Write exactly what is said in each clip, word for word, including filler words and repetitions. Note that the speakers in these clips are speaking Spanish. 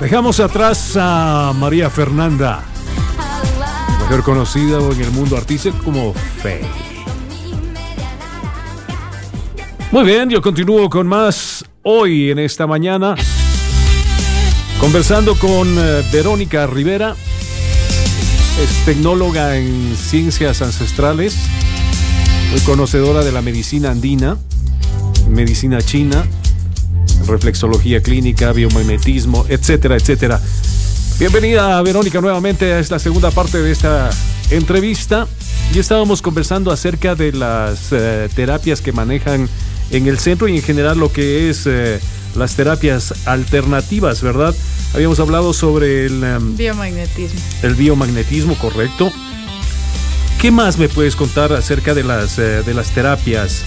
Dejamos atrás a María Fernanda, mejor conocida en el mundo artístico como Faye. Muy bien, yo continúo con más hoy en esta mañana, conversando con uh, Verónica Rivera. Es tecnóloga en ciencias ancestrales, muy conocedora de la medicina andina, medicina china, reflexología clínica, biomagnetismo, etcétera, etcétera. Bienvenida, Verónica, nuevamente a esta segunda parte de esta entrevista. Y estábamos conversando acerca de las eh, terapias que manejan en el centro y en general lo que es eh, las terapias alternativas, ¿verdad? Habíamos hablado sobre el um, biomagnetismo. El biomagnetismo, correcto. ¿Qué más me puedes contar acerca de las, eh, de las terapias?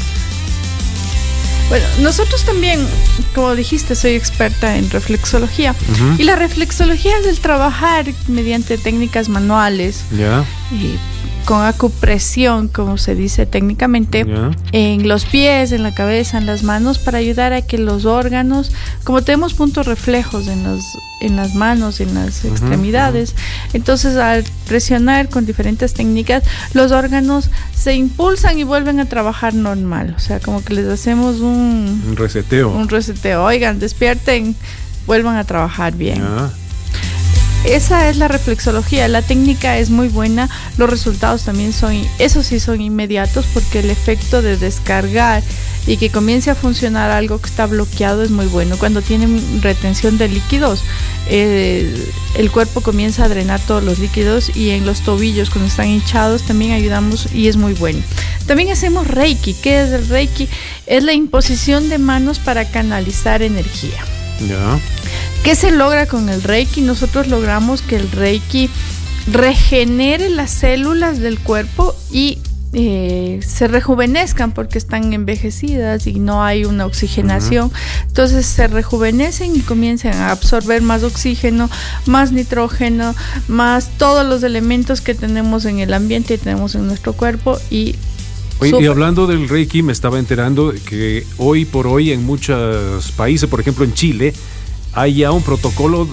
Bueno, nosotros también, como dijiste, soy experta en reflexología. Uh-huh. Y la reflexología es el trabajar mediante técnicas manuales. Ya. Yeah. Y con acupresión, como se dice técnicamente, yeah. en los pies, en la cabeza, en las manos, para ayudar a que los órganos, como tenemos puntos reflejos en los, en las manos, en las uh-huh, extremidades, uh-huh. entonces al presionar con diferentes técnicas, los órganos se impulsan y vuelven a trabajar normal. O sea, como que les hacemos un, un reseteo. Un reseteo. Oigan, despierten, vuelvan a trabajar bien. Yeah. Esa es la reflexología. La técnica es muy buena, los resultados también son, eso sí, son inmediatos, porque el efecto de descargar y que comience a funcionar algo que está bloqueado es muy bueno. Cuando tienen retención de líquidos, eh, el cuerpo comienza a drenar todos los líquidos, y en los tobillos cuando están hinchados también ayudamos y es muy bueno. También hacemos Reiki. ¿Qué es el Reiki? Es la imposición de manos para canalizar energía. Ya. ¿Qué se logra con el Reiki? Nosotros logramos que el Reiki regenere las células del cuerpo y eh, se rejuvenezcan, porque están envejecidas y no hay una oxigenación. Uh-huh. Entonces se rejuvenecen y comienzan a absorber más oxígeno, más nitrógeno, más todos los elementos que tenemos en el ambiente y tenemos en nuestro cuerpo. Y Oye, y hablando del Reiki, me estaba enterando que hoy por hoy en muchos países, por ejemplo en Chile, hay ya un protocolo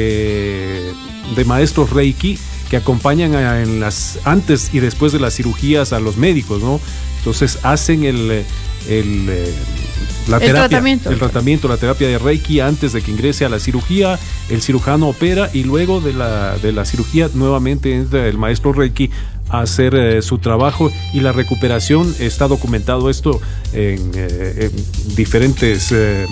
de, de maestros Reiki que acompañan a, en las antes y después de las cirugías a los médicos, ¿no? Entonces hacen el, el, la terapia, el tratamiento. el tratamiento, la terapia de Reiki antes de que ingrese a la cirugía. El cirujano opera y luego de la, de la cirugía nuevamente entra el maestro Reiki a hacer eh, su trabajo, y la recuperación está documentado esto en, eh, en diferentes eh,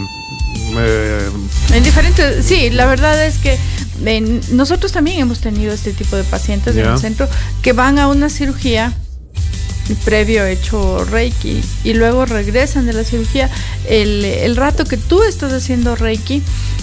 eh, en diferentes sí, la verdad es que en, nosotros también hemos tenido este tipo de pacientes yeah. en el centro que van a una cirugía previo hecho Reiki y luego regresan de la cirugía. El, el rato que tú estás haciendo Reiki,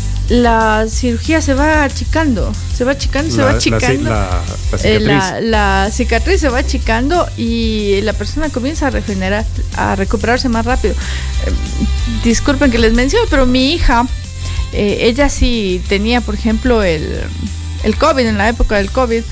la cirugía se va achicando, se va achicando, la, se va achicando. La, la, la, cicatriz. Eh, la, la cicatriz se va achicando y la persona comienza a regenerar, a recuperarse más rápido. Eh, disculpen que les menciono, pero mi hija, eh, ella sí tenía, por ejemplo, el, el COVID, en la época del COVID,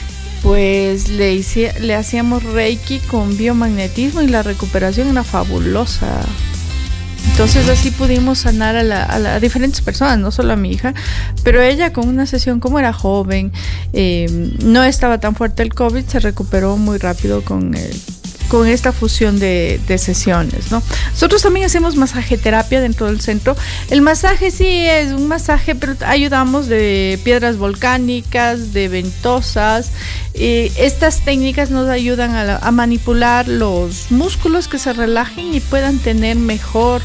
pues le, hice, le hacíamos Reiki con biomagnetismo y la recuperación era fabulosa. Entonces así pudimos sanar a, la, a, la, a diferentes personas, no solo a mi hija, pero ella con una sesión, como era joven, eh, no estaba tan fuerte el COVID, se recuperó muy rápido con, el, con esta fusión de, de sesiones, ¿no? Nosotros también hacemos masajeterapia dentro del centro. El masaje sí es un masaje, pero ayudamos de piedras volcánicas, de ventosas. Eh, estas técnicas nos ayudan a, la, a manipular los músculos, que se relajen y puedan tener mejor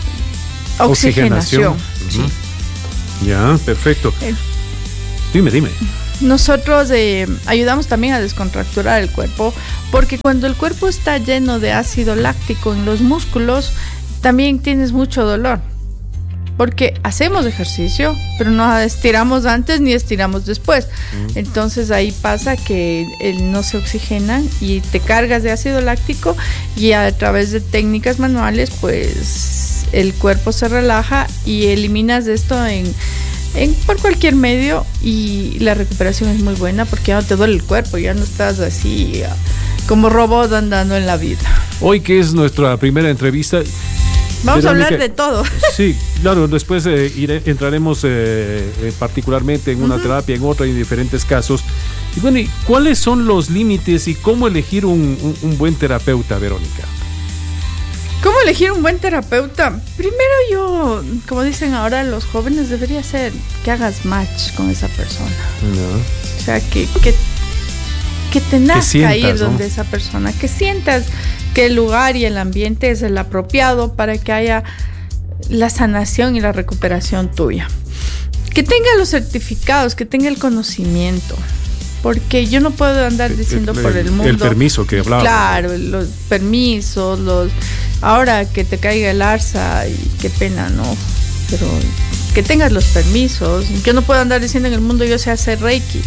oxigenación. oxigenación. Sí. Ya, perfecto. Eh, dime, dime. Nosotros eh, ayudamos también a descontracturar el cuerpo, porque cuando el cuerpo está lleno de ácido láctico en los músculos, también tienes mucho dolor. Porque hacemos ejercicio, pero no estiramos antes ni estiramos después. Mm. Entonces ahí pasa que el, no se oxigenan y te cargas de ácido láctico, y a través de técnicas manuales pues el cuerpo se relaja y eliminas esto en, en por cualquier medio, y la recuperación es muy buena porque ya no te duele el cuerpo, ya no estás así como robot andando en la vida. Hoy, que es nuestra primera entrevista, Vamos Verónica, a hablar de todo. Sí, claro, después eh, iré, entraremos eh, eh, particularmente en una uh-huh. terapia, en otra, en diferentes casos. Y bueno, ¿y cuáles son los límites y cómo elegir un, un, un buen terapeuta, Verónica? ¿Cómo elegir un buen terapeuta? Primero yo, como dicen ahora los jóvenes, debería ser que hagas match con esa persona. No. O sea, que, que, que te nazca que sientas, ir donde ¿no? esa persona, que sientas que el lugar y el ambiente es el apropiado para que haya la sanación y la recuperación tuya. Que tenga los certificados, que tenga el conocimiento. Porque yo no puedo andar diciendo el, por el mundo. El permiso que hablaba. Claro, los permisos, los ahora que te caiga el arsa y qué pena, ¿no? Pero que tengas los permisos. Yo no puedo andar diciendo en el mundo yo sé hacer Reiki.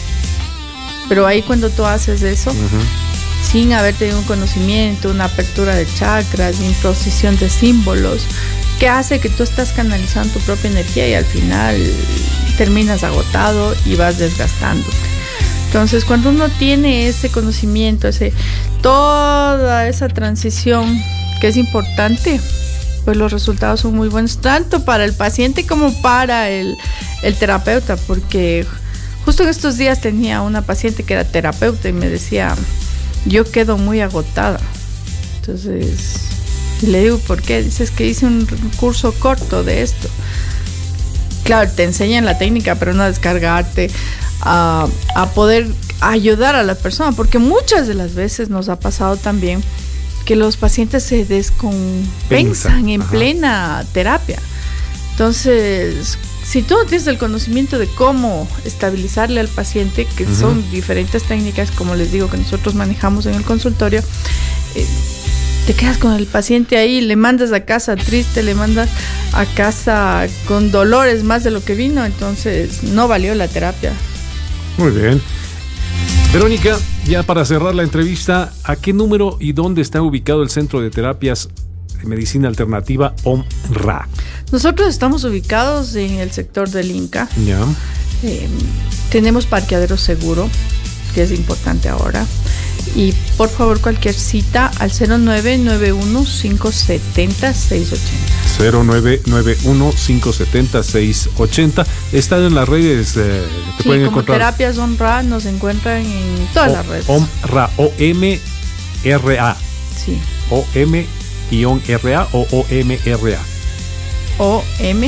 Pero ahí cuando tú haces eso, uh-huh. sin haber tenido un conocimiento, una apertura de chakras, imposición de símbolos, que hace que tú estás canalizando tu propia energía y al final terminas agotado y vas desgastándote. Entonces, cuando uno tiene ese conocimiento, ese, toda esa transición que es importante, pues los resultados son muy buenos, tanto para el paciente como para el, el terapeuta, porque justo en estos días tenía una paciente que era terapeuta y me decía, yo quedo muy agotada. Entonces, le digo, ¿por qué? Dices que hice un curso corto de esto. Claro, te enseñan la técnica, pero no a descargarte, a, a poder ayudar a la persona, porque muchas de las veces nos ha pasado también que los pacientes se descompensan en Ajá. plena terapia. Entonces, si tú no tienes el conocimiento de cómo estabilizarle al paciente, que uh-huh. son diferentes técnicas, como les digo, que nosotros manejamos en el consultorio, eh, te quedas con el paciente ahí, le mandas a casa triste, le mandas a casa con dolores más de lo que vino, entonces no valió la terapia. Muy bien. Verónica, ya para cerrar la entrevista, ¿a qué número y dónde está ubicado el Centro de Terapias de Medicina Alternativa O M R A? Nosotros estamos ubicados en el sector del Inca. Ya. Eh, tenemos parqueadero seguro, que es importante ahora. Y por favor, cualquier cita al cero nueve nueve uno, cinco siete cero, seis ocho cero. cero nueve nueve uno, cinco siete cero, seis ocho cero. Están en las redes. Eh, te sí, pueden como encontrar. Terapias O M R A nos encuentran en todas o, las redes. O M R A, O M R A. Sí. O M R A o O M R A. O M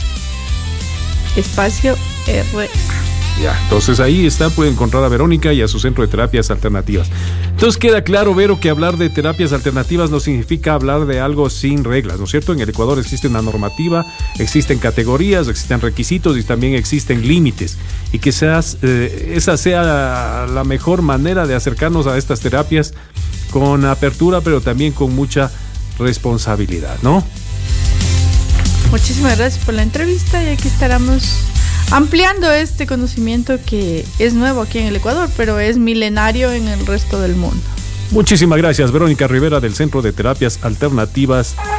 espacio R A. Ya, entonces ahí está, puede encontrar a Verónica y a su centro de terapias alternativas. Entonces queda claro, Vero, que hablar de terapias alternativas no significa hablar de algo sin reglas, ¿no es cierto? En el Ecuador existe una normativa, existen categorías, existen requisitos y también existen límites. Y que seas, eh, esa sea la mejor manera de acercarnos a estas terapias con apertura, pero también con mucha responsabilidad, ¿no? Muchísimas gracias por la entrevista y aquí estaremos ampliando este conocimiento que es nuevo aquí en el Ecuador, pero es milenario en el resto del mundo. Muchísimas gracias, Verónica Rivera del Centro de Terapias Alternativas